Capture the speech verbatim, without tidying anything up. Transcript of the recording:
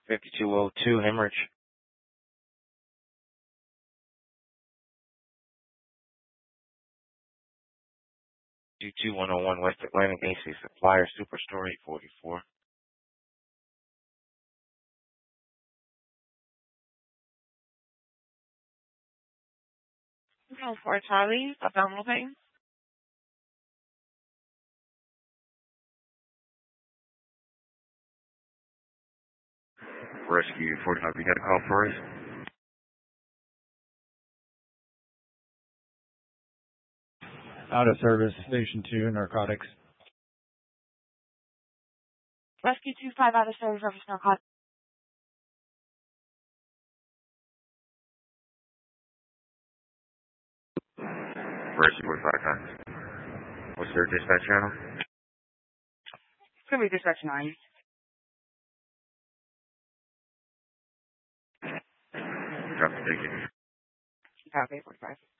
fifty-two oh two Hemorrhage. two one oh one West Atlantic A C Supplier Superstore eight forty-four. Oh, for Charlie, abdominal pain. Rescue forty-five, you got a call for us? Out of service, Station two, narcotics. Rescue two five out of service, service narcotics. Rescue forty-five times. What's their dispatch channel? It's going to be dispatch nine. Drop the ticket. Okay, forty-five.